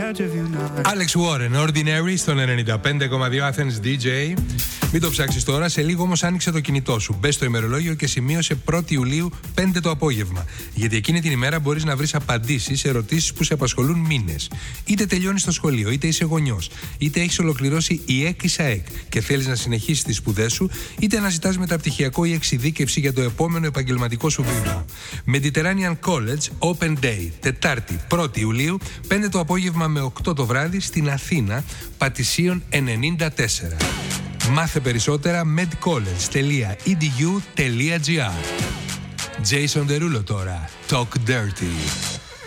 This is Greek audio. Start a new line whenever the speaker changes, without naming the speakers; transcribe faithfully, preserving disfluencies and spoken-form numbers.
Alex Warren, Ordinary, στον ενενήντα πέντε κόμμα δύο Athens ντι τζέι. Μην το ψάξεις τώρα, σε λίγο όμως άνοιξε το κινητό σου. Μπες στο ημερολόγιο και σημείωσε πρώτη Ιουλίου πέντε το απόγευμα. Γιατί εκείνη την ημέρα μπορείς να βρεις απαντήσεις σε ερωτήσεις που σε απασχολούν μήνες. Είτε τελειώνεις το σχολείο, είτε είσαι γονιός, είτε έχεις ολοκληρώσει η ΕΚ ή ΣΑΕΚ και θέλεις να συνεχίσεις τις σπουδές σου, είτε να ζητάς μεταπτυχιακό ή εξειδίκευση για το επόμενο επαγγελματικό σου βήμα. Mediterranean College Open Day, Τετάρτη πρώτη Ιουλίου, πέντε το απόγευμα με οκτώ το βράδυ στην Αθήνα, Πατησίων ενενήντα τέσσερα. Μάθε περισσότερα medcollege τελεία ι ντι γιου τελεία τζι άρ. Jason Derulo τώρα, Talk Dirty.